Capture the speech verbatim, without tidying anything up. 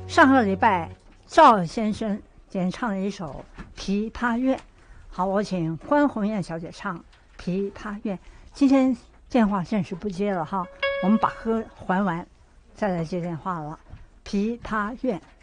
上个礼拜赵先生演唱了一首《琵琶乐》，好，我请关红艳小姐唱《琵琶乐》。今天电话暂时不接了哈，我们把歌还完，再来接电话了。《琵琶乐》。